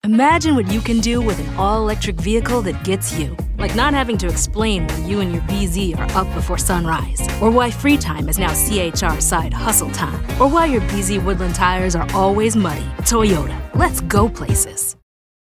Imagine what you can do with an all-electric vehicle that gets you. Like not having to explain why you and your BZ are up before sunrise. Or why free time is now CHR side hustle time. Or why your BZ Woodland tires are always muddy. Toyota, let's go places.